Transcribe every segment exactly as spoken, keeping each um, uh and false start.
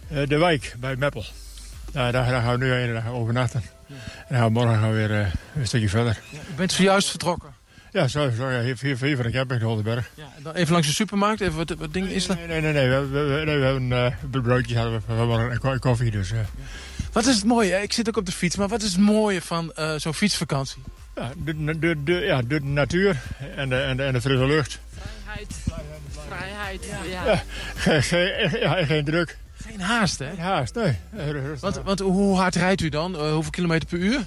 Uh, de wijk bij Meppel. Uh, daar, daar gaan we nu heen en daar gaan we overnachten. Ja. En dan gaan we morgen gaan we weer uh, een stukje verder. Ja, u bent zojuist vertrokken? Ja, zo, zo ja, hier, hier, hier van de camping, de Holdenberg. Ja, en dan even langs de supermarkt, even wat, wat dingen is er? Nee, nee, nee, nee, we, we, we, nee, we hebben uh, broodjes hadden we vanmorgen en koffie dus. Uh. Ja. Wat is het mooie? Ik zit ook op de fiets, maar wat is het mooie van uh, zo'n fietsvakantie? Ja, de, de, de, ja, de natuur en de, en de, en de frisse lucht. Vrijheid. Vrijheid, ja. ja. Geen, geen, ja, geen druk. Geen haast, hè? Geen haast, nee. Want, want hoe hard rijdt u dan? Uh, hoeveel kilometer per uur?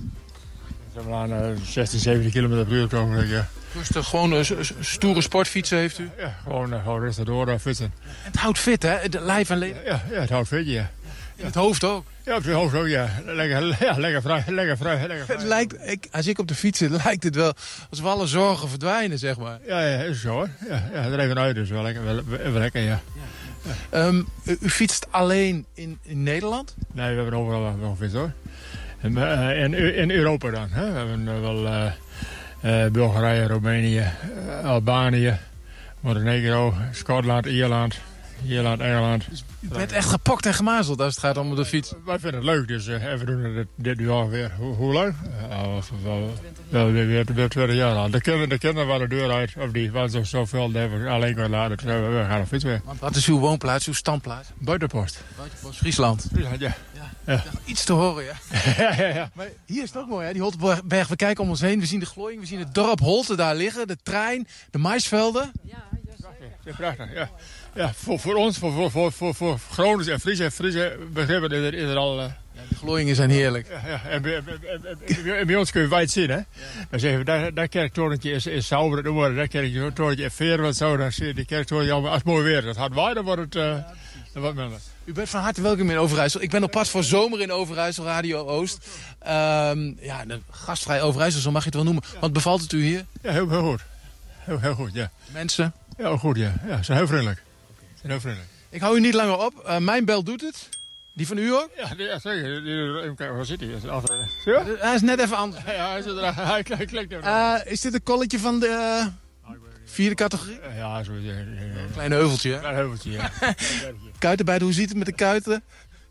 Zeg maar aan uh, zestien, zeventien kilometer per uur komen. Ja. Rustig, gewoon een stoere sportfietsen heeft u? Ja, gewoon, uh, gewoon rustig door uh, fietsen. Het houdt fit, hè? Het lijf en leden? Ja, ja, het houdt fit, ja. In het hoofd ook? Ja, op het hoofd ook, ja. Lekker, ja, lekker vrij, lekker vrij, lekker vrij. Het lijkt, ik, als ik op de fiets zit, lijkt het wel alsof alle zorgen verdwijnen, zeg maar. Ja, ja, is zo hoor. Ja, ja, het even uit, dus wel lekker, wel, wel lekker, ja. ja. Um, u, u fietst alleen in, in Nederland? Nee, we hebben overal wel gefietst hoor. En, uh, in, in Europa dan. Hè? We hebben uh, wel uh, uh, Bulgarije, Roemenië, uh, Albanië, Montenegro, Schotland, Ierland, Ierland, Engeland. Dus u bent echt gepokt en gemazeld als het gaat om de fiets? Wij vinden het leuk, dus uh, we doen dit, dit nu alweer. Hoe, hoe lang? Uh, wel, wel weer, weer, weer twintig jaar al. De kinderen, de kinderen waren de deur uit, of die waren zo, zoveel, dat we alleen kunnen laten. Dus we, we gaan op fiets weer. Wat is uw woonplaats, uw standplaats? Buitenpost. Buitenpost, Friesland. Friesland, ja. Ja. Ja. Iets te horen, ja. ja, ja, ja. Maar hier is het ook mooi, hè? Die Holtenberg. We kijken om ons heen, we zien de glooiing, we zien het dorp Holte daar liggen, de trein, de maisvelden. Ja, ja, prachtig, ja. Ja, voor, voor ons, voor, voor, voor, voor Gronings en Friese, Friese begrippen is er, is er al... Uh... Ja, de glooiingen zijn heerlijk. Ja, ja. En, bij, bij, en bij ons kun je wijd zien, hè. Ja. Dan zeggen we, dat, dat kerktorentje is, is sauber, dat noemen we dat kerktorentje in veer, wat zo, dan zie je die kerktorentje allemaal, als het mooi weer. Dat gaat waaien, dan wordt het uh, dan wat minder. U bent van harte welkom in Overijssel. Ik ben op pad voor Zomer in Overijssel, Radio Oost. Um, ja, gastvrij Overijssel, zo mag je het wel noemen. Ja. Want bevalt het u hier? Ja, heel, heel goed. Heel, heel goed, ja. Mensen? Ja, heel goed, ja. Ja, ze zijn heel vriendelijk. Heel vriendelijk. Ik hou u niet langer op. Uh, mijn bel doet het. Die van u ook? Ja, ja zeker. Even kijken, waar zit hij? Is ja? Hij is net even anders. Ja, hij zit er. Hij klikt even. Uh, is dit een kolletje van de uh, vierde categorie? Ja, zo is het. Klein heuveltje, hè? Klein heuveltje, ja. Kuiten bij de, hoe ziet het met de kuiten?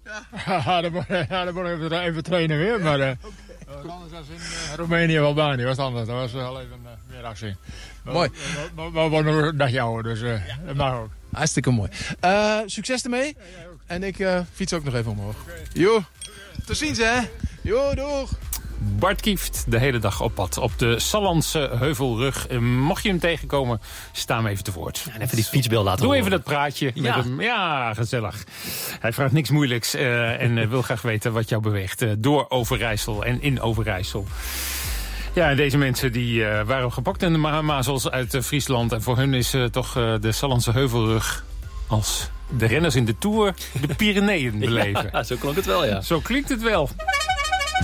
Ja, dan moet ik even, even trainen weer. Maar uh, okay. Dat was anders dan in uh, Roemenië of Albanië. Was anders. Dat was wel even uh, meer actie. Maar, mooi. Maar we worden nog een dagje ouder, dus uh, ja. Dat mag ook. Hartstikke mooi. Uh, succes ermee. Ja, en ik uh, fiets ook nog even omhoog. Okay. Jo, tot ziens hè. Jo, doeg. Bart Kieft de hele dag op pad op de Sallandse Heuvelrug. Mocht je hem tegenkomen, sta hem even te woord. Ja, en even die fietsbeeld laten Doe horen. even dat praatje met ja. hem. Ja, gezellig. Hij vraagt niks moeilijks uh, en uh, wil graag weten wat jou beweegt uh, door Overijssel en in Overijssel. Ja, deze mensen die uh, waren gepakt in de ma mazels uit uh, Friesland. En voor hun is uh, toch uh, de Sallandse Heuvelrug als de renners in de Tour de Pyreneeën beleven. Ja, zo klonk het wel, ja. Zo klinkt het wel.